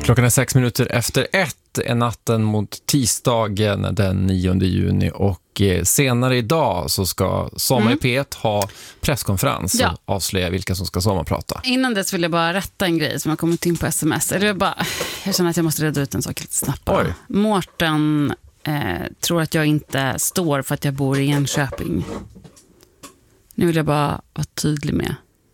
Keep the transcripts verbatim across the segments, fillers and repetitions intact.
Klockan är sex minuter efter ett är natten mot tisdagen den nionde juni och senare idag så ska Sommar mm. i P ett ha presskonferens ja. och avslöja vilka som ska sommarprata. Innan dess vill jag bara rätta en grej som har kommit in på sms. Eller jag, bara, jag känner att jag måste reda ut en sak lite snabbt. Mårten eh, tror att jag inte står för att jag bor i Enköping. Nu vill jag bara vara tydlig med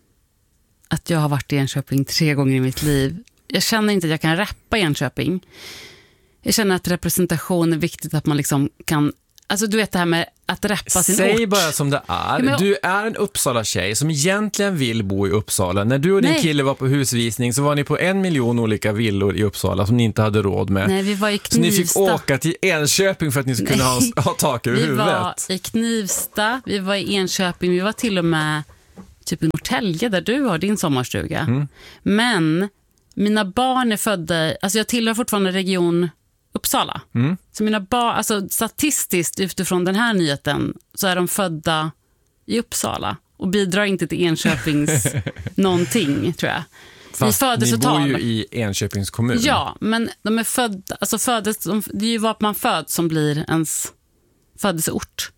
att jag har varit i Enköping tre gånger i mitt liv. Jag känner inte att jag kan rappa i Enköping. Jag känner att representation är viktigt, att man liksom kan... Alltså du vet det här med att rappa sin Säg ort. Säg bara som det är. Ja, du är en Uppsala-tjej som egentligen vill bo i Uppsala. När du och din Nej. kille var på husvisning så var ni på en miljon olika villor i Uppsala som ni inte hade råd med. Nej, vi var i Knivsta. Så ni fick åka till Enköping för att ni skulle kunna ha, ha tak över vi huvudet. Vi var i Knivsta, vi var i Enköping, vi var till och med typ i Norrtälje där du har din sommarstuga. Mm. Men mina barn är födda, alltså jag tillhör fortfarande region Uppsala. Mm. Så mina barn, alltså statistiskt utifrån den här nyheten så är de födda i Uppsala och bidrar inte till Enköpings någonting, tror jag. Fast ni bor ju i Enköpings kommun. Ja, men de är födda, alltså föddes, de, det är ju vad man föds som blir ens födelseort.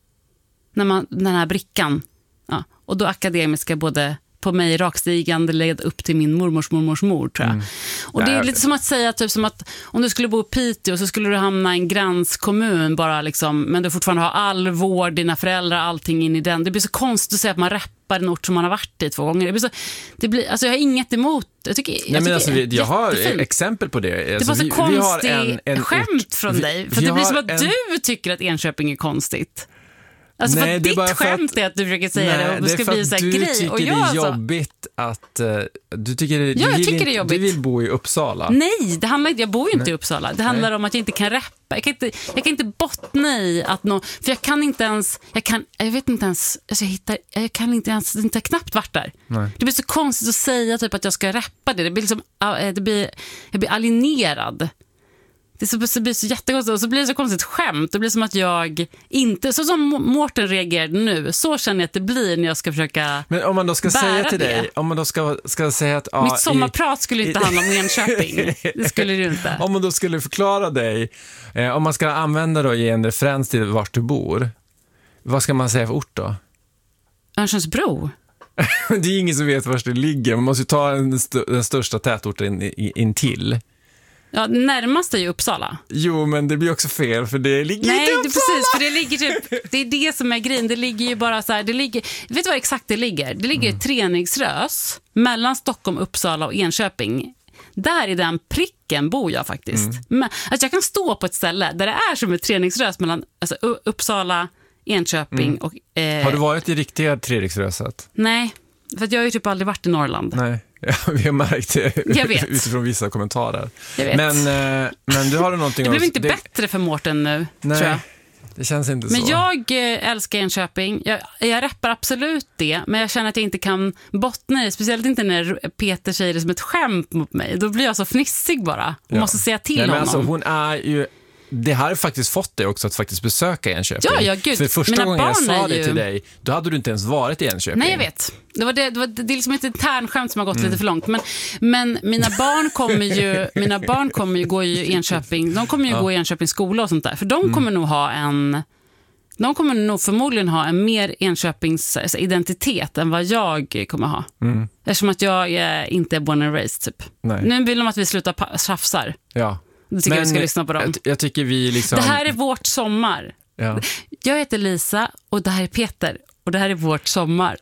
När man, den här brickan. Ja, och då akademiska både på mig rakstigande led upp till min mormors mormors mor, tror jag. Mm. Och det är lite som att säga typ som att om du skulle bo i Piteå så skulle du hamna i en gränskommun bara liksom, men du fortfarande har all vård, dina föräldrar, allting in i den. Det blir så konstigt att säga att man rappar en ort som man har varit i två gånger. Det blir så, det blir, alltså jag har inget emot. Jag tycker, jag, Nej, men tycker alltså, jag har exempel på det. Alltså, det var så vi, konstigt vi har en, en skämt ort, från vi, dig. För det blir som att en... du tycker att Enköping är konstigt. Alltså nej, för det är ditt bara för skämt att, är att du försöker säga nej, det och det ska bli så här du grej. tycker och jag det är alltså, jobbigt att uh, du tycker, ja, du, jag vill tycker inte, det är jobbigt. Du vill bo i Uppsala. Nej, det handlar inte, jag bor ju inte nej. i Uppsala. Det handlar nej. om att jag inte kan rappa. Jag kan inte, jag kan inte bottna i att nå, för jag kan inte ens, jag kan, jag vet inte ens, alltså jag hittar, jag kan inte ens, inte knappt vart där. Nej. Det blir så konstigt att säga typ att jag ska rappa det. Det blir liksom, det blir, jag blir alienerad. Det så, så blir så jättekonstigt och så blir det så konstigt skämt. Det blir som att jag inte, så som Mårten reagerade nu, så känner jag att det blir när jag ska försöka. Men om man då ska säga till det. dig, om man då ska, ska säga att... Mitt sommarprat i, skulle inte i, handla om Enköping. Det skulle det ju inte. Om man då skulle förklara dig, eh, om man ska använda då ge en referens till vart du bor, vad ska man säga för ort då? Örnsköldsbro. Det är ingen som vet var det ligger. Man måste ju ta en st- den största tätorten in, in, in till. Ja, närmast är ju Uppsala. Jo, men det blir också fel för det ligger Nej, inte i Uppsala. Nej, precis, för det ligger typ, det är det som är grejen. Det ligger ju bara så här, det ligger, vet du vad exakt det ligger? Det ligger mm. i Treriksrös mellan Stockholm, Uppsala och Enköping. Där i den pricken bor jag faktiskt. Mm. Men, alltså jag kan stå på ett ställe där det är som ett Treriksrös mellan alltså, Uppsala, Enköping mm. och... Eh, har du varit i riktiga Treriksröset? Nej, för att jag har ju typ aldrig varit i Norrland. Nej. Ja, vi har märkt det jag vet. utifrån vissa kommentarer. Jag vet. Men, eh, men du har du någonting... Det blev inte det... bättre för Mårten nu, nej, tror jag. Det känns inte men så. Men jag eh, älskar Enköping. Jag, jag rappar absolut det. Men jag känner att jag inte kan bottna det. Speciellt inte när Peter säger det som ett skämt mot mig. Då blir jag så fnissig bara. Och ja. måste säga till Nej, men honom. Alltså, hon är ju... Det har faktiskt fått dig också att faktiskt besöka Enköping. Ja, ja, gud. För första Mina gången jag sa det ju... till dig, då hade du inte ens varit i Enköping. Nej, jag vet. Det, var det, det, var, det är liksom ett internskämt som har gått mm. lite för långt. Men, men mina barn kommer ju mina barn kommer ju gå i Enköping. De kommer ju ja. gå i Enköpings skola och sånt där. För de mm. kommer nog ha en... De kommer nog förmodligen ha en mer Enköpings alltså, identitet än vad jag kommer ha. Mm. Eftersom att jag eh, inte är born and raised, typ. Nej. Nu vill de att vi slutar pa- tjafsar. Ja. Jag tycker men vi ska lyssna på dem. Jag, jag tycker vi liksom... Det här är vårt sommar. Ja. Jag heter Lisa och det här är Peter. Och det här är vårt sommar.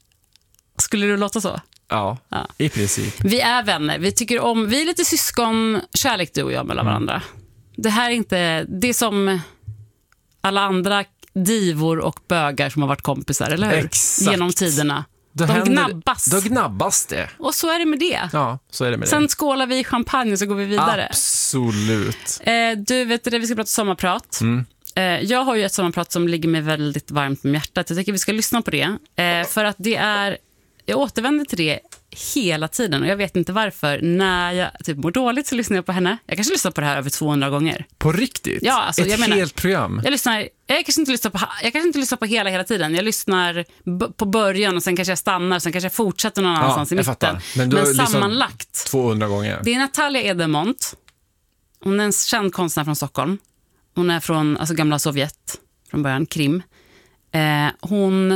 Skulle du låta så? Ja, ja, i princip. Vi är vänner. Vi tycker om... Vi är lite syskon, kärlek du och jag mellan mm. varandra. Det här är inte... Det är som alla andra divor och bögar som har varit kompisar, eller hur? Exakt. Genom tiderna. Då de händer, gnabbas. Då gnabbas det. Och så är det med det. Ja, så är det med Sen det. skålar vi i champagne och så går vi vidare. Absolut. Eh, du vet det, vi ska prata sommarprat. Mm. Eh, jag har ju ett sommarprat som ligger mig väldigt varmt med hjärtat. Jag tycker vi ska lyssna på det. Eh, för att det är jag återvänder till det hela tiden och jag vet inte varför. När jag typ mår dåligt så lyssnar jag på henne. Jag kanske lyssnar på det här över tvåhundra gånger. På riktigt? Ja, alltså, Ett jag menar, helt program? Jag lyssnar, jag kanske inte lyssnar på, jag kanske inte lyssnar på hela hela tiden. Jag lyssnar b- på början och sen kanske jag stannar, sen kanske jag fortsätter någon annanstans ja, i mitten. Men, men sammanlagt tvåhundra gånger. Det är Natalia Edemont. Hon är en känd konstnär från Stockholm. Hon är från alltså gamla Sovjet från början, Krim. Eh, hon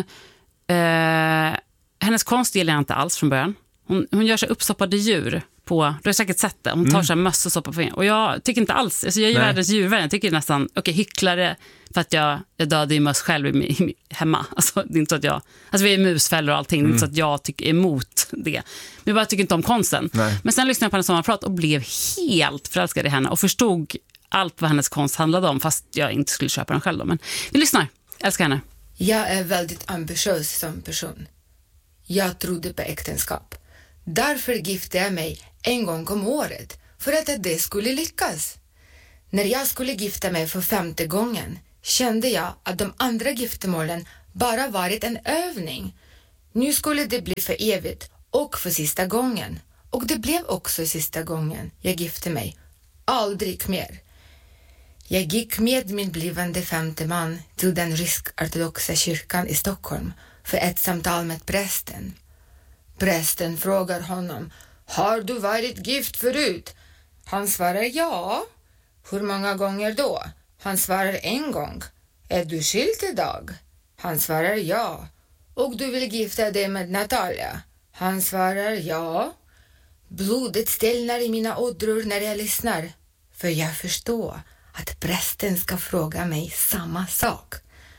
eh, hennes konst gillar jag inte alls från början. Hon, hon gör sig uppstoppade djur på, du har säkert sett det. Hon tar mm. sig möss och soppar på och jag tycker inte alls, alltså jag är ju världens djurvän. Jag tycker nästan, okej, okay, hycklare för att jag, jag dödade ju möss själv i, i, hemma. Alltså det är inte så att jag, alltså vi är musfällor och allting, mm. det är inte så att jag tycker emot det. Men jag bara tycker inte om konsten. Nej. Men sen lyssnade jag på hennes sommarprat och blev helt förälskad i henne och förstod allt vad hennes konst handlade om, fast jag inte skulle köpa den själv då. Men vi lyssnar, jag älskar henne. Jag är väldigt ambitiös som person. Jag trodde på äktenskap. Därför gifte jag mig en gång om året, för att det skulle lyckas. När jag skulle gifta mig för femte gången kände jag att de andra giftermålen bara varit en övning. Nu skulle det bli för evigt och för sista gången. Och det blev också sista gången jag gifte mig. Aldrig mer. Jag gick med min blivande femte man till den rysk-ortodoxa kyrkan i Stockholm för ett samtal med prästen. Prästen frågar honom: har du varit gift förut? Han svarar ja. Hur många gånger då? Han svarar en gång. Är du skild idag? Han svarar ja. Och du vill gifta dig med Natalia? Han svarar ja. Blodet ställnar i mina ådror när jag lyssnar. För jag förstår att prästen ska fråga mig samma sak.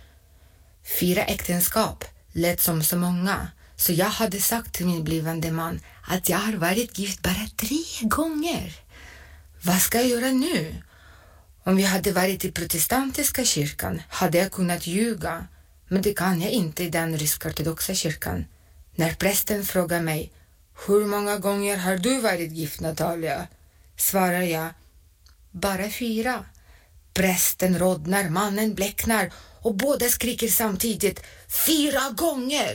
Fyra äktenskap lät som så många. Så jag hade sagt till min blivande man att jag har varit gift bara tre gånger. Vad ska jag göra nu? Om jag hade varit i protestantiska kyrkan hade jag kunnat ljuga. Men det kan jag inte i den rysk-ortodoxa kyrkan. När prästen frågar mig: hur många gånger har du varit gift, Natalia? Svarar jag: bara fyra. Prästen rodnar, mannen bläcknar och båda skriker samtidigt: fyra gånger!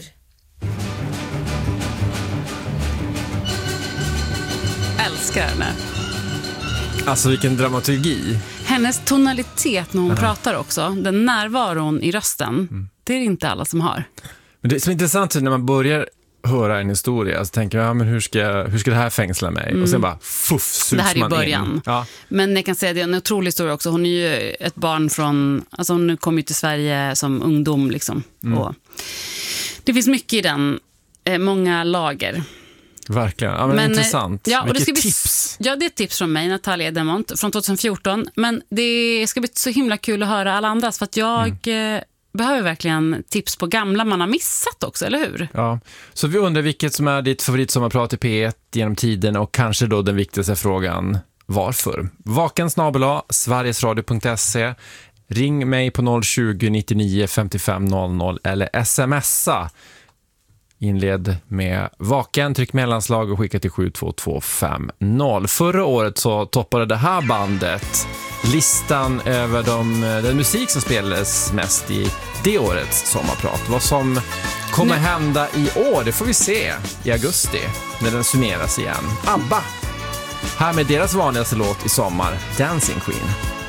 Älskar henne. Alltså vilken dramaturgi. Hennes tonalitet när hon uh-huh. pratar också, den närvaron i rösten, mm. det är inte alla som har. Men det är så intressant när man börjar höra en historia så tänker jag, ja, men hur ska, jag, hur ska det här fängsla mig? Mm. Och sen bara, fuff, sugs man in. Det här är början. Ja. Men jag kan säga att det är en otrolig historia också. Hon är ju ett barn från, alltså hon kom ju till Sverige som ungdom liksom. Mm. Och det finns mycket i den, eh, många lager. Verkligen, ja, men, men intressant. Ja, och det ska bli, tips. Ja, det är ett tips från mig, Natalia Edemont, från tjugohundrafjorton. Men det ska bli så himla kul att höra alla andras, för att jag mm. behöver verkligen tips på gamla man har missat också, eller hur? Ja, så vi undrar vilket som är ditt favoritsommarprat i P ett genom tiden och kanske då den viktigaste frågan, varför? Vaken snabel a sverigesradio punkt se. Ring mig på noll tjugo, nittionio, femtiofem noll noll eller smsa. Inled med vaken, tryck mellanslag och skicka till sju två två fem noll. Förra året så toppade det här bandet listan över de, den musik som spelades mest i det årets sommarprat. Vad som kommer Nej. hända i år, det får vi se i augusti när den summeras igen. ABBA, här med deras vanligaste låt i sommar, Dancing Queen.